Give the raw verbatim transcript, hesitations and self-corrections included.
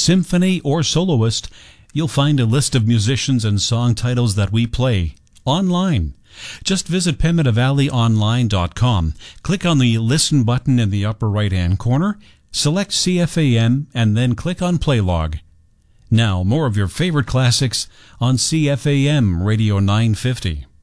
symphony, or soloist, you'll find a list of musicians and song titles that we play online. Just visit pemmican valley online dot com, click on the Listen button in the upper right-hand corner, select C F A M, and then click on Play Log. Now, more of your favorite classics on C F A M Radio nine fifty.